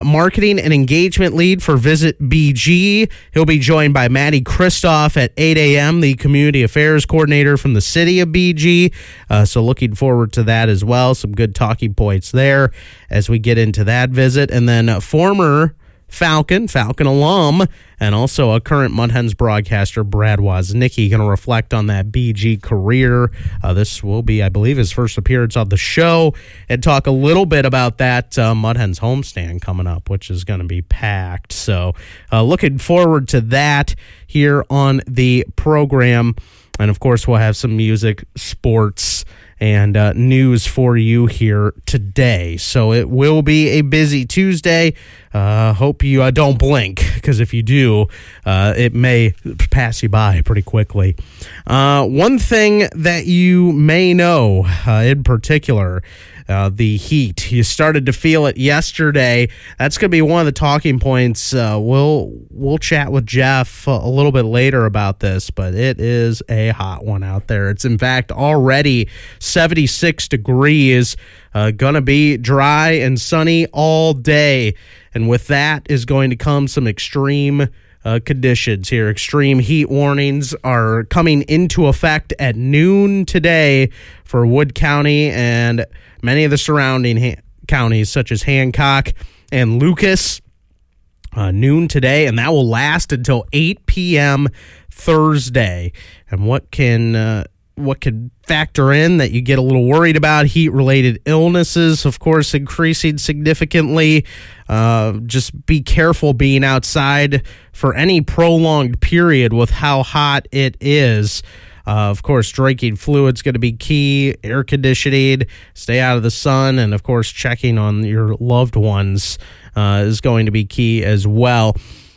marketing and engagement lead for Visit BG. He'll be joined by Maddie Kristoff at 8 a.m., the community affairs coordinator from the city of BG. So looking forward to that as well. Some good talking points there as we get into that visit. And then former Falcon alum, and also a current Mud Hens broadcaster, Brad Woznicki, going to reflect on that BG career. This will be, I believe, his first appearance on the show, and talk a little bit about that Mud Hens homestand coming up, which is going to be packed. So looking forward to that here on the program. And, of course, we'll have some music, sports, and news for you here today. So it will be a busy Tuesday. Hope you don't blink, because if you do, it may pass you by pretty quickly. One thing that you may know in particular, the heat. You started to feel it yesterday. That's going to be one of the talking points. We'll chat with Jeff a little bit later about this, but it is a hot one out there. It's in fact already 76 degrees. Going to be dry and sunny all day. And with that is going to come some extreme conditions here. Extreme heat warnings are coming into effect at noon today for Wood County and many of the surrounding counties, such as Hancock and Lucas. Noon today, and that will last until 8 p.m. Thursday. And what can factor in that you get a little worried about? Heat-related illnesses, of course, increasing significantly. Just be careful being outside for any prolonged period with how hot it is. Of course, drinking fluid's going to be key. Air conditioning, stay out of the sun, and, of course, checking on your loved ones is going to be key as well.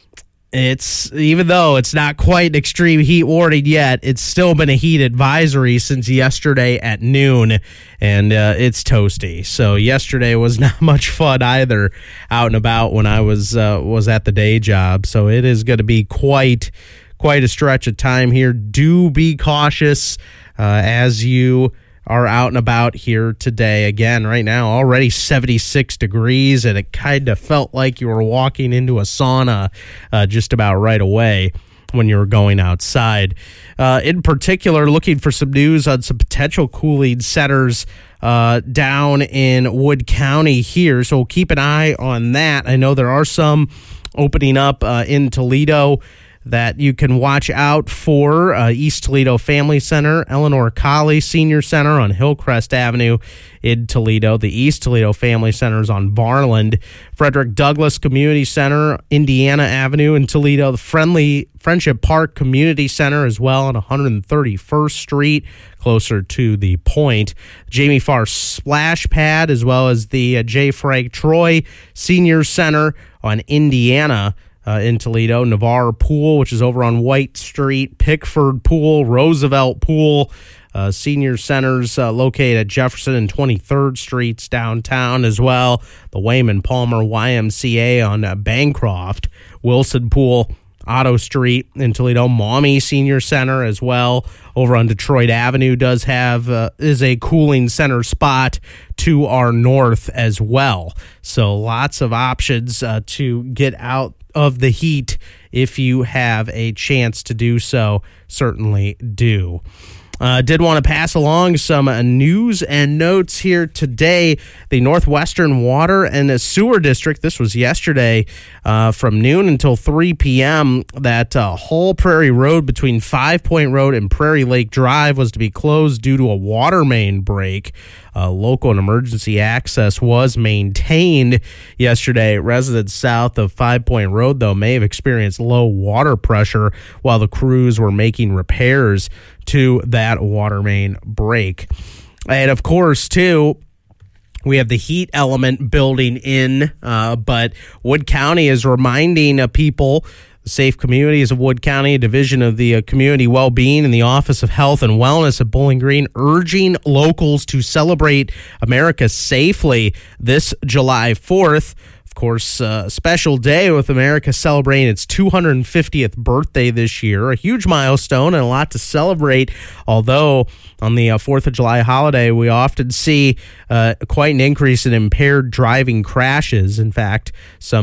Even though it's not quite an extreme heat warning yet, it's still been a heat advisory since yesterday at noon, and it's toasty. So yesterday was not much fun either out and about when I was at the day job. So it is going to be quite a stretch of time here. Do be cautious as you are out and about here today. Again, right now, already 76 degrees, and it kind of felt like you were walking into a sauna just about right away when you were going outside. In particular, looking for some news on some potential cooling centers down in Wood County here, so keep an eye on that. I know there are some opening up in Toledo that you can watch out for. East Toledo Family Center, Eleanor Colley Senior Center on Hillcrest Avenue in Toledo. The East Toledo Family Center is on Barland. Frederick Douglass Community Center, Indiana Avenue in Toledo. The Friendship Park Community Center as well on 131st Street, closer to the Point. Jamie Farr Splash Pad, as well as the J. Frank Troy Senior Center on Indiana in Toledo. Navarre Pool, which is over on White Street. Pickford Pool, Roosevelt Pool, senior centers located at Jefferson and 23rd Streets downtown as well. The Wayman Palmer YMCA on Bancroft. Wilson Pool, Otto Street in Toledo. Maumee Senior Center as well over on Detroit Avenue is a cooling center spot to our north as well. So lots of options to get out of the heat if you have a chance to do so. Certainly do. Did want to pass along some news and notes here today. The Northwestern Water and Sewer District, this was yesterday from noon until 3 p.m., that Hall Prairie Road between 5 Point Road and Prairie Lake Drive was to be closed due to a water main break. Local and emergency access was maintained yesterday. Residents south of 5 Point Road, though, may have experienced low water pressure while the crews were making repairs to that water main break. And, of course, too, we have the heat element building in, but Wood County is reminding people, the Safe Communities of Wood County, a division of the Community Well-Being and the Office of Health and Wellness at Bowling Green, urging locals to celebrate America safely this July 4th. Of course, a special day with America celebrating its 250th birthday this year, a huge milestone and a lot to celebrate, although on the 4th of July holiday, we often see quite an increase in impaired driving crashes. In fact, some